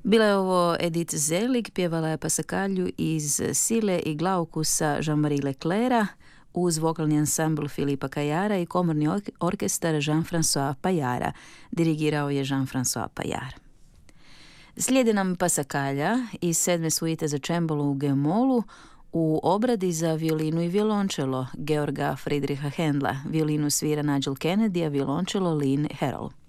Bila je ovo Edith Zelig, pjevala je Pasakalju iz Sile i Glaukusa Jean-Marie Leclerca uz vokalni ansambl Filipa Kajara i komorni orkestar Jean-François Pajara. Dirigirao je Jean-François Pajar. Slijedi nam Pasakalja iz 7. suite za čembalo u G-molu u obradi za violinu i violončelo Georga Friedricha Händla. Violinu svira Nigel Kennedy, a violončelo Lynn Harrell.